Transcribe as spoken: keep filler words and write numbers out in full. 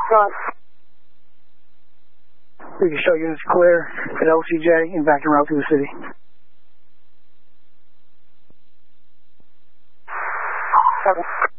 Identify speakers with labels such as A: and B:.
A: Front.
B: We can show units clear at L C J and back en route to the city.
A: Seven.